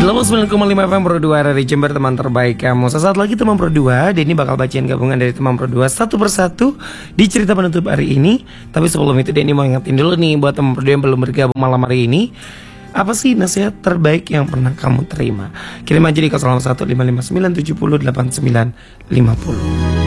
99,5 FM Pro 2 dari Jember, teman terbaik kamu. Sesaat lagi teman Pro 2, Denny bakal bacain gabungan dari teman Pro 2 satu persatu di cerita penutup hari ini. Tapi sebelum itu Denny mau ingetin dulu nih buat teman Pro 2 yang belum bergabung malam hari ini. Apa sih nasihat terbaik yang pernah kamu terima? Kirim aja di 015559708950.